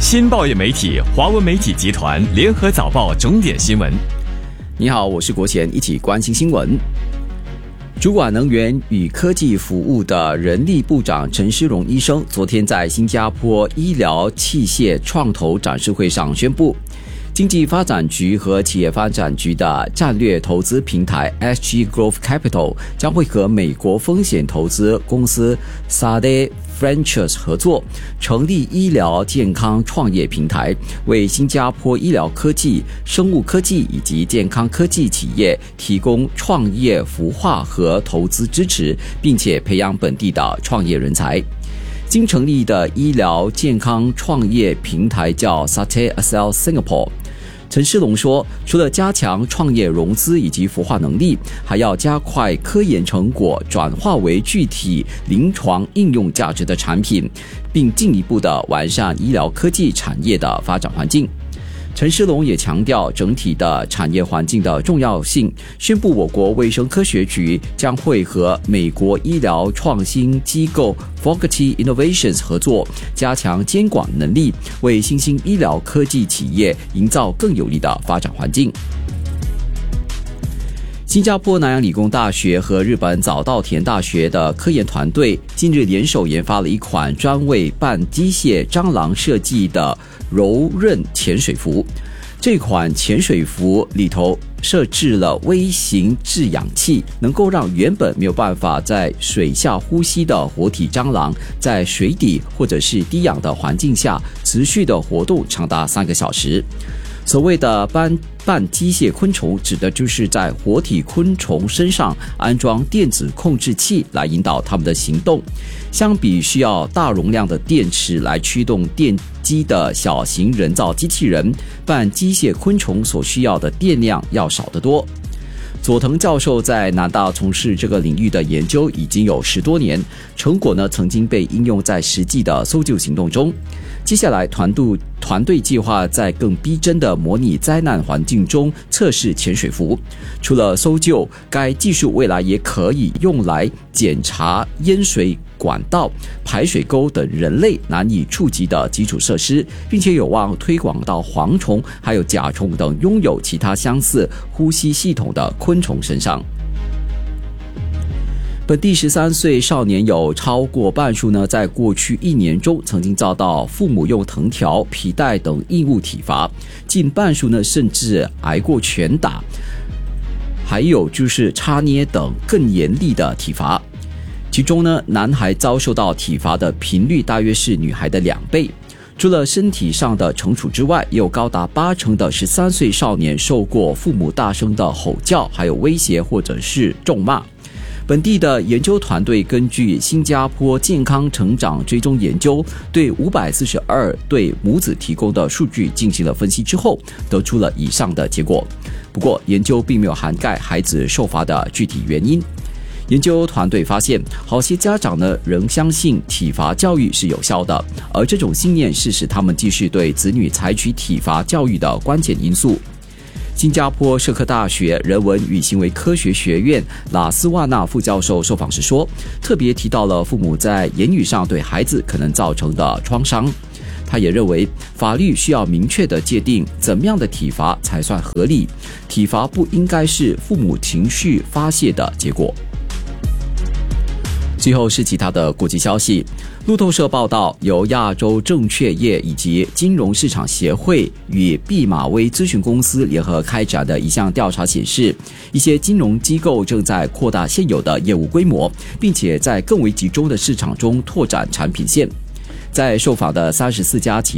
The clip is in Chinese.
新报业媒体华文媒体集团联合早报重点新闻。 你好，我是国贤，一起关心新闻。主管能源与科技服务的人力部长陈诗荣医生昨天在新加坡医疗器械创投展示会上宣布，经济发展局和企业发展局的战略投资平台 SG Growth Capital 将会和美国风险投资公司 Sade Ventures 合作，成立医疗健康创业平台，为新加坡医疗科技、生物科技以及健康科技企业提供创业孵化和投资支持，并且培养本地的创业人才。新成立的医疗健康创业平台叫 Sade Accel Singapore。陈诗荣说，除了加强创业融资以及孵化能力，还要加快科研成果转化为具体临床应用价值的产品，并进一步的完善医疗科技产业的发展环境。陈诗荣也强调整体的产业环境的重要性，宣布我国卫生科学局将会和美国医疗创新机构 Fogarty Innovations 合作，加强监管能力，为新兴医疗科技企业营造更有利的发展环境。新加坡南洋理工大学和日本早稻田大学的科研团队近日联手研发了一款专为半机械蟑螂设计的柔韧潜水服。这款潜水服里头设置了微型制氧器，能够让原本没有办法在水下呼吸的活体蟑螂在水底或者是低氧的环境下持续的活动长达3个小时。所谓的半机械昆虫指的就是在活体昆虫身上安装电子控制器来引导它们的行动。相比需要大容量的电池来驱动电机的小型人造机器人，半机械昆虫所需要的电量要少得多。佐藤教授在南大从事这个领域的研究已经有10多年，成果呢曾经被应用在实际的搜救行动中。接下来团队计划在更逼真的模拟灾难环境中测试潜水服。除了搜救，该技术未来也可以用来检查淹水管道、排水沟等人类难以触及的基础设施，并且有望推广到蝗虫还有甲虫等拥有其他相似呼吸系统的昆虫身上。本地13岁少年有超过半数呢，在过去1年中曾经遭到父母用藤条、皮带等硬物体罚，近半数呢甚至挨过拳打，还有就是插捏等更严厉的体罚。其中呢，男孩遭受到体罚的频率大约是女孩的2倍。除了身体上的惩处之外，也有高达80%的13岁少年受过父母大声的吼叫，还有威胁或者是咒骂。本地的研究团队根据新加坡健康成长追踪研究，对542对母子提供的数据进行了分析之后，得出了以上的结果。不过，研究并没有涵盖孩子受罚的具体原因。研究团队发现，好些家长呢仍相信体罚教育是有效的，而这种信念是使他们继续对子女采取体罚教育的关键因素。新加坡社科大学人文与行为科学学院拉斯瓦纳副教授受访时说，特别提到了父母在言语上对孩子可能造成的创伤。他也认为，法律需要明确地界定怎么样的体罚才算合理，体罚不应该是父母情绪发泄的结果。最后是其他的国际消息。路透社报道，由亚洲证券业以及金融市场协会与毕马威咨询公司联合开展的一项调查显示，一些金融机构正在扩大现有的业务规模，并且在更为集中的市场中拓展产品线。在受访的34家企